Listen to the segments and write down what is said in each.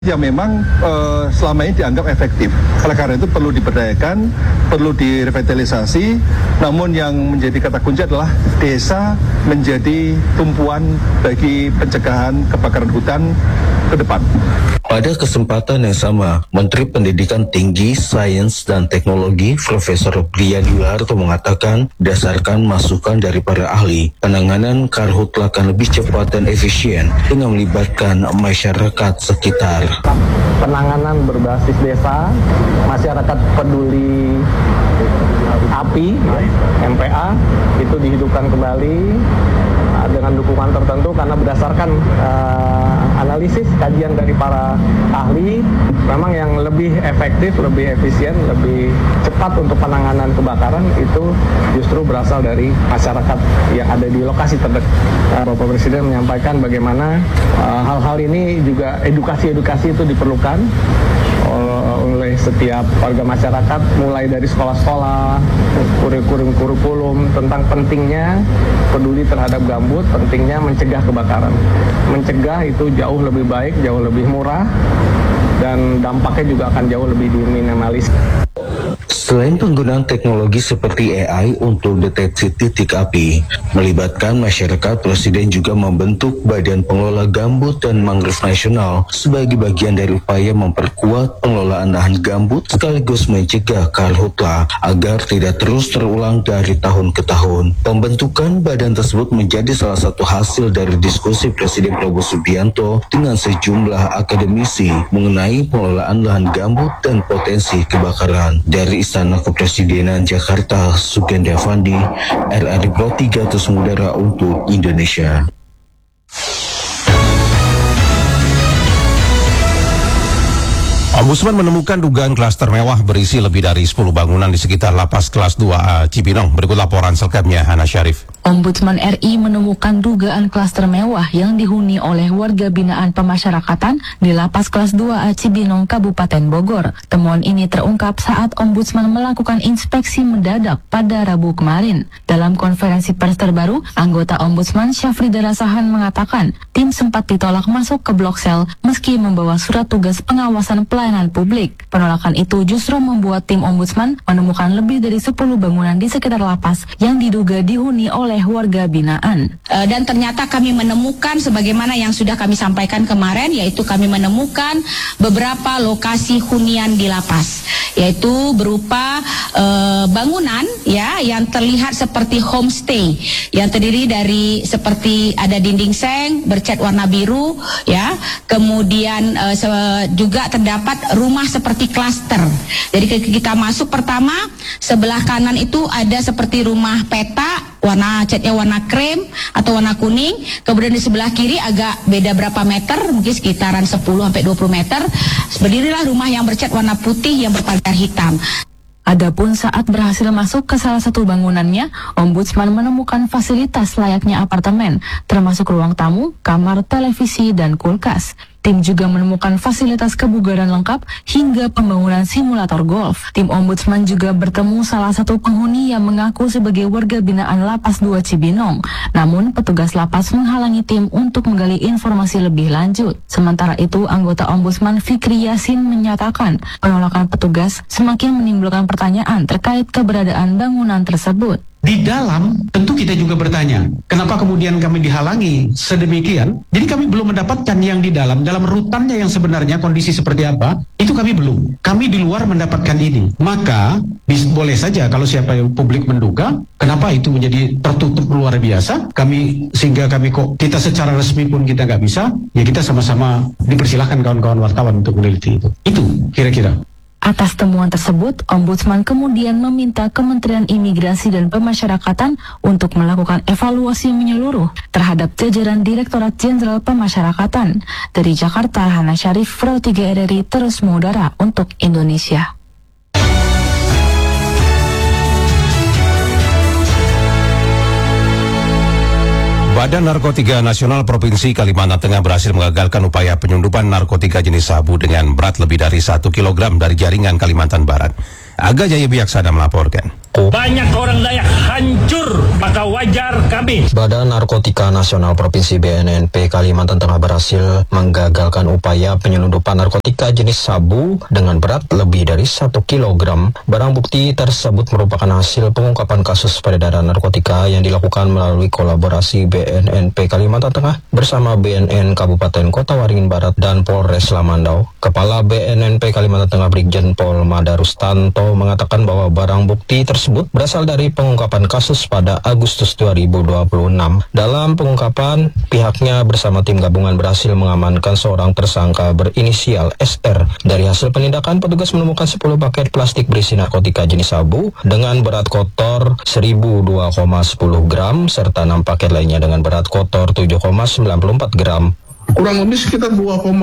yang memang selama ini dianggap efektif. Oleh karena itu perlu diberdayakan, perlu direvitalisasi. Namun yang menjadi kata kunci adalah desa menjadi tumpuan bagi pencegahan kebakaran hutan ke depan. Pada kesempatan yang sama, Menteri Pendidikan Tinggi, Sains, dan Teknologi Profesor Brian Yularto mengatakan, berdasarkan masukan dari para ahli, penanganan karhutla akan lebih cepat dan efisien dengan melibatkan masyarakat sekitar. Penanganan berbasis desa, masyarakat peduli api, MPA, itu dihidupkan kembali dengan dukungan tertentu karena berdasarkan analisis kajian dari para ahli, memang yang lebih efektif, lebih efisien, lebih cepat untuk penanganan kebakaran itu justru berasal dari masyarakat yang ada di lokasi terdekat. Bapak Presiden menyampaikan bagaimana hal-hal ini juga edukasi-edukasi itu diperlukan oleh setiap warga masyarakat, mulai dari sekolah-sekolah, kurikulum tentang pentingnya peduli terhadap gambut, pentingnya mencegah kebakaran. Mencegah itu jauh lebih baik, jauh lebih murah, dan dampaknya juga akan jauh lebih diminimalis. Selain penggunaan teknologi seperti AI untuk deteksi titik api, melibatkan masyarakat, Presiden juga membentuk Badan Pengelola Gambut dan Mangrove Nasional sebagai bagian dari upaya memperkuat pengelolaan lahan gambut sekaligus mencegah karhutla agar tidak terus terulang dari tahun ke tahun. Pembentukan badan tersebut menjadi salah satu hasil dari diskusi Presiden Prabowo Subianto dengan sejumlah akademisi mengenai pengelolaan lahan gambut dan potensi kebakaran. Dari Istana Kepresidenan Jakarta, Sugenda Fandi, RRI Pro 3 Terus Mudara untuk Indonesia. Ombudsman menemukan dugaan klaster mewah berisi lebih dari 10 bangunan di sekitar Lapas Kelas 2A Cibinong. Berikut laporan selengkapnya, Hana Syarif. Ombudsman RI menemukan dugaan klaster mewah yang dihuni oleh warga binaan pemasyarakatan di Lapas Kelas 2A Cibinong, Kabupaten Bogor. Temuan ini terungkap saat Ombudsman melakukan inspeksi mendadak pada Rabu kemarin. Dalam konferensi pers terbaru, anggota Ombudsman Syafrida Rasahan mengatakan tim sempat ditolak masuk ke Blok Sel meski membawa surat tugas pengawasan pelayanan publik. Penolakan itu justru membuat tim Ombudsman menemukan lebih dari 10 bangunan di sekitar lapas yang diduga dihuni oleh warga binaan. Dan ternyata kami menemukan sebagaimana yang sudah kami sampaikan kemarin, yaitu kami menemukan beberapa lokasi hunian di lapas, yaitu berupa bangunan ya yang terlihat seperti homestay yang terdiri dari seperti ada dinding seng bercat warna biru ya, kemudian juga terdapat rumah seperti klaster. Jadi kita masuk pertama, sebelah kanan itu ada seperti rumah peta, catnya warna krem atau warna kuning. Kemudian di sebelah kiri agak beda berapa meter, mungkin sekitaran 10-20 meter, berdirilah rumah yang bercat warna putih yang berpagar hitam. Adapun saat berhasil masuk ke salah satu bangunannya, Ombudsman menemukan fasilitas layaknya apartemen, termasuk ruang tamu, kamar, televisi, dan kulkas. Tim juga menemukan fasilitas kebugaran lengkap hingga pembangunan simulator golf. Tim Ombudsman juga bertemu salah satu penghuni yang mengaku sebagai warga binaan Lapas 2 Cibinong. Namun petugas lapas menghalangi tim untuk menggali informasi lebih lanjut. Sementara itu, anggota Ombudsman Fikri Yasin menyatakan penolakan petugas semakin menimbulkan pertanyaan terkait keberadaan bangunan tersebut. Di dalam tentu kita juga bertanya, kenapa kemudian kami dihalangi sedemikian? Jadi kami belum mendapatkan yang di dalam rutannya yang sebenarnya kondisi seperti apa, itu kami belum. Kami di luar mendapatkan ini. Maka boleh saja kalau siapa yang publik menduga, kenapa itu menjadi tertutup luar biasa, sehingga kita secara resmi pun kita nggak bisa, ya kita sama-sama dipersilahkan kawan-kawan wartawan untuk meneliti itu. Itu kira-kira. Atas temuan tersebut, Ombudsman kemudian meminta Kementerian Imigrasi dan Pemasyarakatan untuk melakukan evaluasi menyeluruh terhadap jajaran Direktorat Jenderal Pemasyarakatan. Dari Jakarta, Hana Syarif, Pro 3 RRI Terus Mengudara untuk Indonesia. Badan Narkotika Nasional Provinsi Kalimantan Tengah berhasil mengagalkan upaya penyelundupan narkotika jenis sabu dengan berat lebih dari 1 kilogram dari jaringan Kalimantan Barat. Aga Jaya Biaksana melaporkan. berlaku. Banyak orang Dayak hancur, maka wajar kami. Badan Narkotika Nasional Provinsi BNNP Kalimantan Tengah berhasil menggagalkan upaya penyelundupan narkotika jenis sabu dengan berat lebih dari 1 kilogram. Barang bukti tersebut merupakan hasil pengungkapan kasus peredaran narkotika yang dilakukan melalui kolaborasi BNNP Kalimantan Tengah bersama BNN Kabupaten Kota Waringin Barat dan Polres Lamandau. Kepala BNNP Kalimantan Tengah Brigjen Pol Madarustanto mengatakan bahwa barang bukti tersebut berasal dari pengungkapan kasus pada Agustus 2026. Dalam pengungkapan, pihaknya bersama tim gabungan berhasil mengamankan seorang tersangka berinisial SR. Dari hasil penindakan, petugas menemukan 10 paket plastik berisi narkotika jenis sabu dengan berat kotor 1.002,10 gram serta 6 paket lainnya dengan berat kotor 7,94 gram. Kurang lebih sekitar 2,1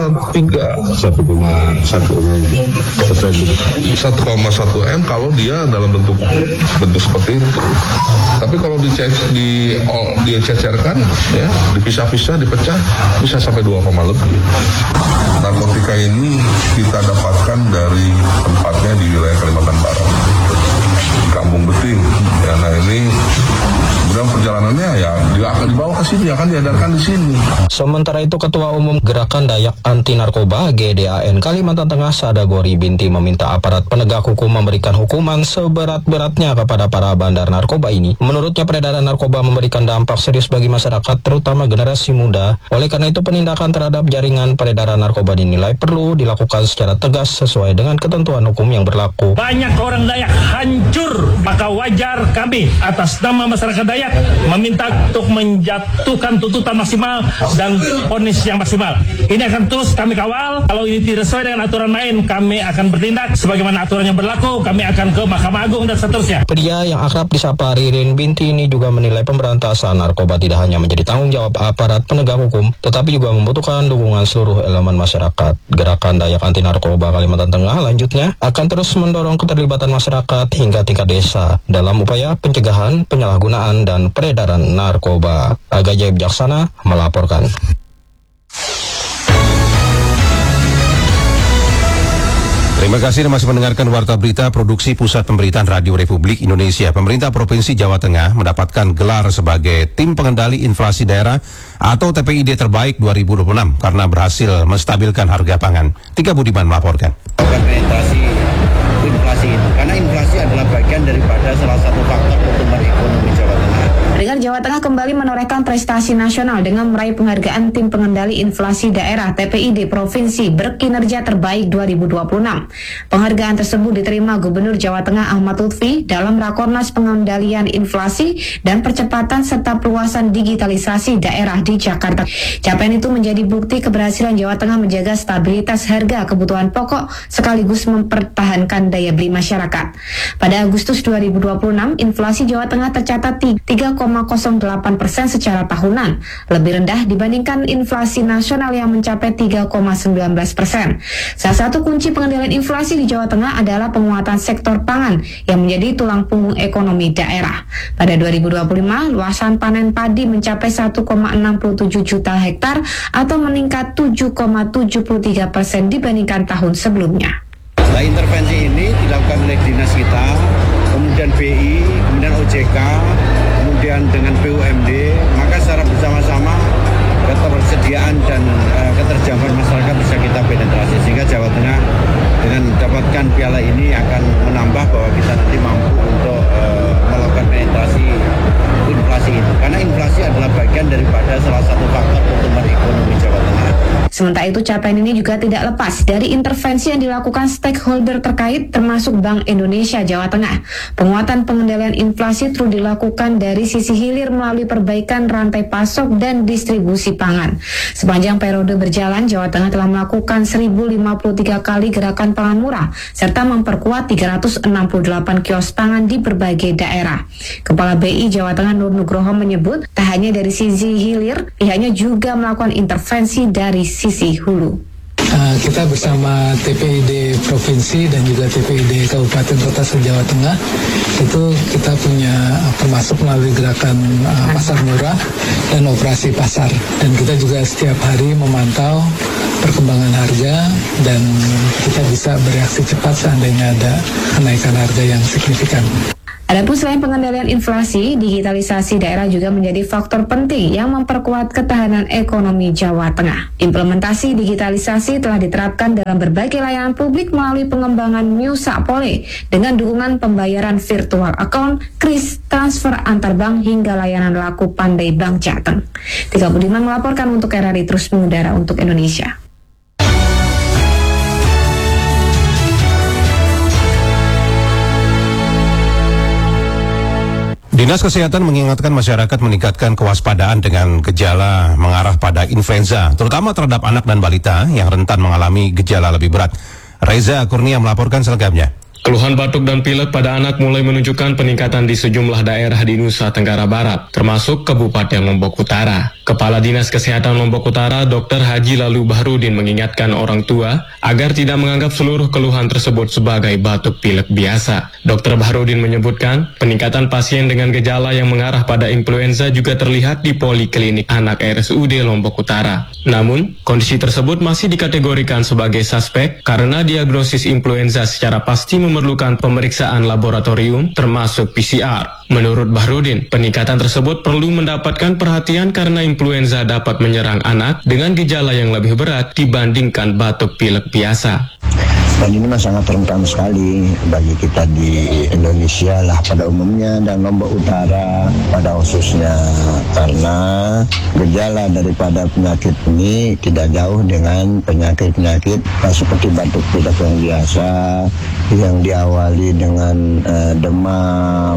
M kalau dia dalam bentuk seperti itu. Tapi kalau dicecerkan, ya, dipisah-pisah, dipecah, bisa sampai 2, lebih. Narkotika ini kita dapatkan dari tempatnya di wilayah Kalimantan Barat, di Kampung Beting. Ya, nah ini kemudian perjalanannya ya akan dibawa ke sini, akan diedarkan di sini. Sementara itu, Ketua Umum Gerakan Dayak Anti Narkoba GDAN Kalimantan Tengah Sadagori Binti meminta aparat penegak hukum memberikan hukuman seberat-beratnya kepada para bandar narkoba ini. Menurutnya, peredaran narkoba memberikan dampak serius bagi masyarakat, terutama generasi muda. Oleh karena itu, penindakan terhadap jaringan peredaran narkoba dinilai perlu dilakukan secara tegas sesuai dengan ketentuan hukum yang berlaku. Banyak orang Dayak hancur, maka wajar kami atas nama masyarakat Dayak meminta untuk menjatuhkan tuntutan maksimal dan vonis yang maksimal. Ini akan terus kami kawal. Kalau ini tidak sesuai dengan aturan main, kami akan bertindak sebagaimana aturan yang berlaku. Kami akan ke Mahkamah Agung dan seterusnya. Pria yang akrab disapa Ririn Binti ini juga menilai pemberantasan narkoba tidak hanya menjadi tanggung jawab aparat penegak hukum, tetapi juga membutuhkan dukungan seluruh elemen masyarakat. Gerakan Dayak Anti Narkoba Kalimantan Tengah lanjutnya akan terus mendorong keterlibatan masyarakat hingga tingkat desa dalam upaya pencegahan, penyalahgunaan, dan peredaran narkoba. Aga Jaya Bijaksana melaporkan. Terima kasih masih mendengarkan Warta Berita Produksi Pusat Pemberitaan Radio Republik Indonesia. Pemerintah Provinsi Jawa Tengah mendapatkan gelar sebagai Tim Pengendali Inflasi Daerah atau TPID terbaik 2026 karena berhasil menstabilkan harga pangan. Tika Budiman melaporkan. Inflasi itu, karena inflasi adalah bagian daripada salah satu faktor pertumbuhan ekonomi Jawa Tengah. Peringkat Jawa Tengah kembali menorehkan prestasi nasional dengan meraih penghargaan Tim Pengendali Inflasi Daerah TPID Provinsi berkinerja terbaik 2026. Penghargaan tersebut diterima Gubernur Jawa Tengah Ahmad Lutfi dalam Rakornas Pengendalian Inflasi dan Percepatan serta Perluasan Digitalisasi Daerah di Jakarta. Capaian itu menjadi bukti keberhasilan Jawa Tengah menjaga stabilitas harga kebutuhan pokok sekaligus mempertahankan daya beli masyarakat. Pada Agustus 2026, inflasi Jawa Tengah tercatat 3,08% secara tahunan, lebih rendah dibandingkan inflasi nasional yang mencapai 3,19%. Salah satu kunci pengendalian inflasi di Jawa Tengah adalah penguatan sektor pangan yang menjadi tulang punggung ekonomi daerah. Pada 2025, luasan panen padi mencapai 1,67 juta hektar atau meningkat 7,73% dibandingkan tahun sebelumnya. Nah, intervensi ini dilakukan oleh dinas kita, kemudian BI, kemudian OJK, kemudian dengan BUMD, maka secara bersama-sama ketersediaan dan keterjangkauan masyarakat bisa kita penetrasi, sehingga Jawa Tengah dengan mendapatkan piala ini akan menambah bahwa kita nanti mampu untuk melakukan penetrasi inflasi itu, karena inflasi adalah bagian daripada salah satu faktor pertumbuhan ekonomi Jawa Tengah. Sementara itu, capaian ini juga tidak lepas dari intervensi yang dilakukan stakeholder terkait termasuk Bank Indonesia Jawa Tengah. Penguatan pengendalian inflasi terus dilakukan dari sisi hilir melalui perbaikan rantai pasok dan distribusi pangan. Sepanjang periode berjalan, Jawa Tengah telah melakukan 1.053 kali gerakan pangan murah serta memperkuat 368 kios pangan di berbagai daerah. Kepala BI Jawa Tengah Nur Nugroho menyebut, tak hanya dari sisi hilir, pihaknya juga melakukan intervensi dari sisi hulu. Kita bersama TPID Provinsi dan juga TPID Kabupaten Kota se-Jawa Tengah itu kita punya termasuk melalui gerakan pasar murah dan operasi pasar, dan kita juga setiap hari memantau perkembangan harga dan kita bisa bereaksi cepat seandainya ada kenaikan harga yang signifikan. Adapun selain pengendalian inflasi, digitalisasi daerah juga menjadi faktor penting yang memperkuat ketahanan ekonomi Jawa Tengah. Implementasi digitalisasi telah diterapkan dalam berbagai layanan publik melalui pengembangan New Sapole dengan dukungan pembayaran virtual account, kris, transfer antar bank hingga layanan laku Pandai Bank Jateng. 35 melaporkan untuk RRI terus mengudara untuk Indonesia. Dinas Kesehatan mengingatkan masyarakat meningkatkan kewaspadaan dengan gejala mengarah pada influenza, terutama terhadap anak dan balita yang rentan mengalami gejala lebih berat. Reza Kurnia melaporkan selengkapnya. Keluhan batuk dan pilek pada anak mulai menunjukkan peningkatan di sejumlah daerah di Nusa Tenggara Barat, termasuk Kabupaten Lombok Utara. Kepala Dinas Kesehatan Lombok Utara, Dr. Haji Lalu Bahrudin mengingatkan orang tua agar tidak menganggap seluruh keluhan tersebut sebagai batuk pilek biasa. Dr. Bahrudin menyebutkan, peningkatan pasien dengan gejala yang mengarah pada influenza juga terlihat di Poliklinik Anak RSUD Lombok Utara. Namun, kondisi tersebut masih dikategorikan sebagai suspek karena diagnosis influenza secara pasti memerlukan pemeriksaan laboratorium termasuk PCR. Menurut Bahrudin, peningkatan tersebut perlu mendapatkan perhatian karena influenza dapat menyerang anak dengan gejala yang lebih berat dibandingkan batuk pilek biasa. Dan ini sangat rentan sekali bagi kita di Indonesia lah pada umumnya dan Lombok Utara pada khususnya, karena gejala daripada penyakit ini tidak jauh dengan penyakit-penyakit seperti batuk pilek yang biasa yang diawali dengan demam,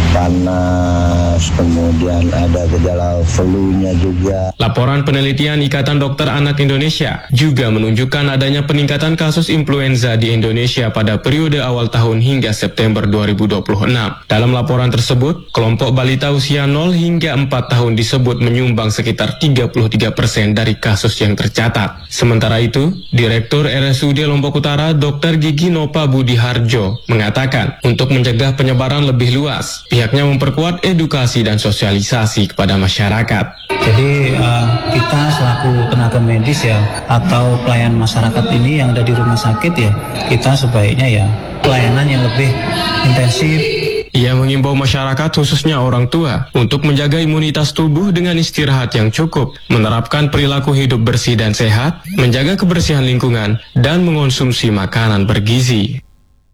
panas, kemudian ada gejala flu-nya juga. Laporan penelitian Ikatan Dokter Anak Indonesia juga menunjukkan adanya peningkatan kasus influenza di Indonesia pada periode awal tahun hingga September 2026. Dalam laporan tersebut, kelompok balita usia 0 hingga 4 tahun disebut menyumbang sekitar 33% dari kasus yang tercatat. Sementara itu, Direktur RSUD Lombok Utara Dr. Gigi Nopa Budiharjo mengatakan, untuk mencegah penyebaran lebih luas, pihaknya memperkuat edukasi dan sosialisasi kepada masyarakat. Jadi kita selaku tenaga medis ya atau pelayan masyarakat ini yang ada di rumah sakit ya, kita sebaiknya ya pelayanan yang lebih intensif. Ia mengimbau masyarakat khususnya orang tua untuk menjaga imunitas tubuh dengan istirahat yang cukup, menerapkan perilaku hidup bersih dan sehat, menjaga kebersihan lingkungan, dan mengonsumsi makanan bergizi.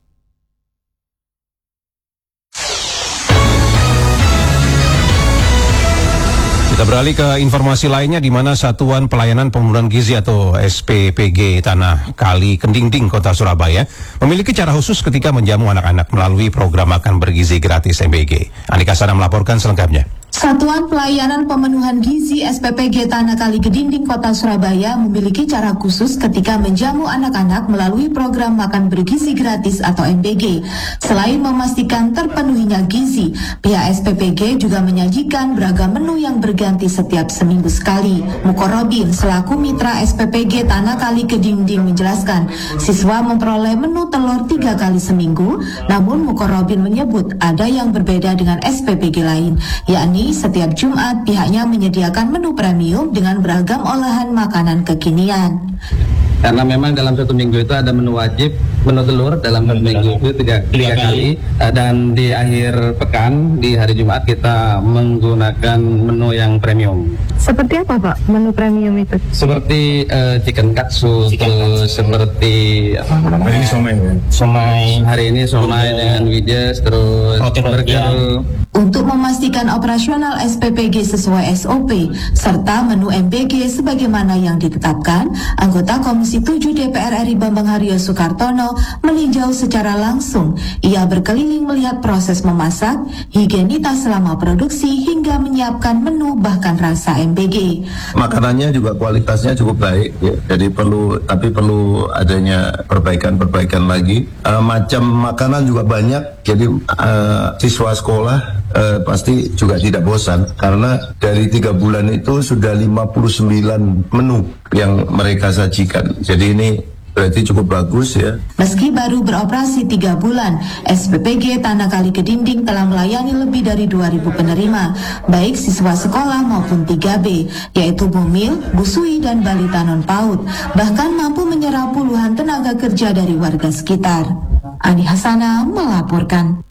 Kita beralih ke informasi lainnya di mana Satuan Pelayanan Pemenuhan Gizi atau SPPG Tanah Kali Kedinding Kota Surabaya memiliki cara khusus ketika menjamu anak-anak melalui program makan bergizi gratis MBG. Anika Sana melaporkan selengkapnya. Satuan Pelayanan Pemenuhan Gizi SPPG Tanah Kali Kedinding Kota Surabaya memiliki cara khusus ketika menjamu anak-anak melalui program makan bergizi gratis atau MBG. Selain memastikan terpenuhinya gizi, pihak SPPG juga menyajikan beragam menu yang berganti setiap seminggu sekali. Mukorobin selaku mitra SPPG Tanah Kali Kedinding menjelaskan, siswa memperoleh menu telur 3 kali seminggu, namun Mukorobin menyebut ada yang berbeda dengan SPPG lain, yakni setiap Jumat pihaknya menyediakan menu premium dengan beragam olahan makanan kekinian. Karena memang dalam satu minggu itu ada menu wajib, menu telur dalam satu minggu itu tiga kali, dan di akhir pekan di hari Jumat kita menggunakan menu yang premium. Seperti apa Pak menu premium itu? Seperti chicken katsu, terus seperti hari ini somai. Hari ini somai dengan wijes, terus burger. Untuk memastikan operasional SPPG sesuai SOP serta menu MBG sebagaimana yang ditetapkan, anggota Komisi 7 DPR RI Bambang Haryo Soekartono meninjau secara langsung. Ia berkeliling melihat proses memasak, higienitas selama produksi hingga menyiapkan menu bahkan rasa MBG. Makanannya juga kualitasnya cukup baik, ya. Jadi perlu adanya perbaikan lagi. Macam makanan juga banyak, jadi siswa sekolah pasti juga tidak bosan karena dari 3 bulan itu sudah 59 menu yang mereka sajikan. Jadi ini berarti cukup bagus ya. Meski baru beroperasi 3 bulan, SPPG Tanah Kali Kedinding telah melayani lebih dari 2.000 penerima, baik siswa sekolah maupun 3B, yaitu bumil, busui, dan balita non-PAUD. Bahkan mampu menyerap puluhan tenaga kerja dari warga sekitar. Ani Hasana melaporkan.